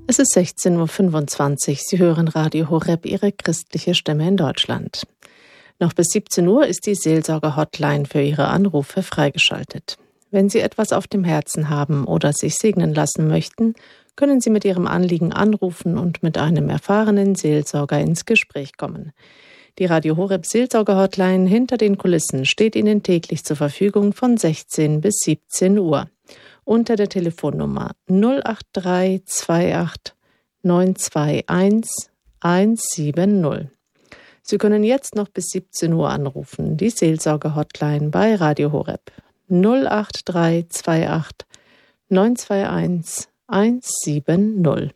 Es ist 16.25 Uhr. Sie hören Radio Horeb, Ihre christliche Stimme in Deutschland. Noch bis 17 Uhr ist die Seelsorger-Hotline für Ihre Anrufe freigeschaltet. Wenn Sie etwas auf dem Herzen haben oder sich segnen lassen möchten, können Sie mit Ihrem Anliegen anrufen und mit einem erfahrenen Seelsorger ins Gespräch kommen. Die Radio Horeb Seelsorger-Hotline hinter den Kulissen steht Ihnen täglich zur Verfügung von 16 bis 17 Uhr. Unter der Telefonnummer 083 28 921 170. Sie können jetzt noch bis 17 Uhr anrufen, die Seelsorger-Hotline bei Radio Horeb 083 28 921 170.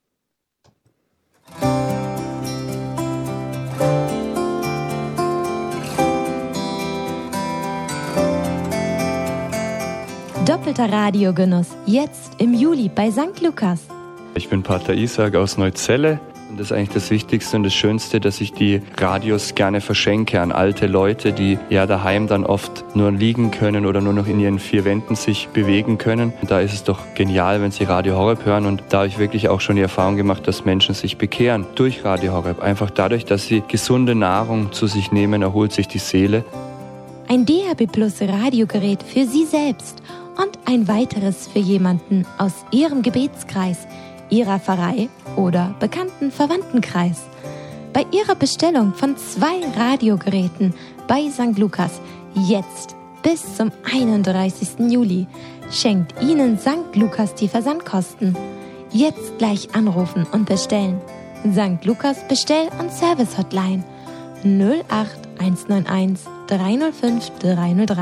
Doppelter Radiogenuss, jetzt im Juli bei St. Lukas. Ich bin Pater Isaac aus Neuzelle und das ist eigentlich das Wichtigste und das Schönste, dass ich die Radios gerne verschenke an alte Leute, die ja daheim dann oft nur liegen können oder nur noch in ihren 4 Wänden sich bewegen können. Und da ist es doch genial, wenn sie Radio Horeb hören, und da habe ich wirklich auch schon die Erfahrung gemacht, dass Menschen sich bekehren durch Radio Horeb. Einfach dadurch, dass sie gesunde Nahrung zu sich nehmen, erholt sich die Seele. Ein DAB+ Radiogerät für Sie selbst und ein weiteres für jemanden aus Ihrem Gebetskreis, Ihrer Pfarrei oder bekannten Verwandtenkreis. Bei Ihrer Bestellung von 2 Radiogeräten bei St. Lukas jetzt bis zum 31. Juli schenkt Ihnen St. Lukas die Versandkosten. Jetzt gleich anrufen und bestellen. St. Lukas Bestell- und Service-Hotline 08 191 305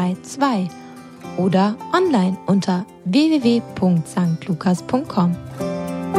3032 oder online unter www.stlukas.com.